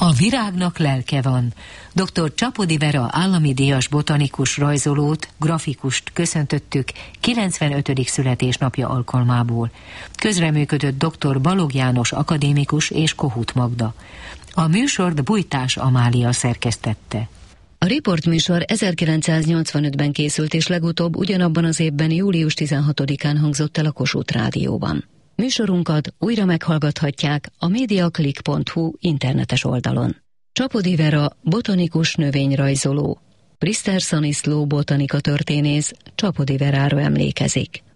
A virágnak lelke van. Dr. Csapody Vera állami díjas botanikus rajzolót, grafikust köszöntöttük 95. születésnapja alkalmából. Közreműködött dr. Balogh János akadémikus és Kohut Magda. A műsort Bújtás Amália szerkesztette. A riportműsor 1985-ben készült, és legutóbb ugyanabban az évben július 16-án hangzott el a Kossuth Rádióban. Műsorunkat újra meghallgathatják a mediaclick.hu internetes oldalon. Csapody Vera botanikus növényrajzoló, Prister Szaniszló botanika történész Csapody Verára emlékezik.